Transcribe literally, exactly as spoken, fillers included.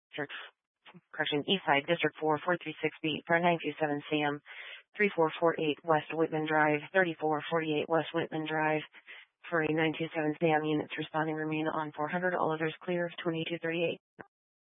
District, correction, East Side, District four, four three six B, for nine two seven Sam, three four four eight West Whitman Drive, thirty-four forty-eight West Whitman Drive. For a nine two seven Sam, units responding remain on four hundred, all others clear of twenty-two thirty-eight.